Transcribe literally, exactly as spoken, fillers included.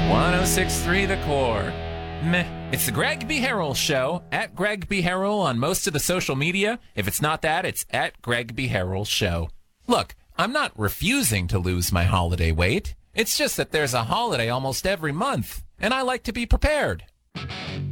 one oh six point three The Core. Meh. It's the Greg B. Harrell Show, at Greg B. Harrell on most of the social media. If it's not that, it's at Greg B. Harrell Show. Look, I'm not refusing to lose my holiday weight. It's just that there's a holiday almost every month, and I like to be prepared.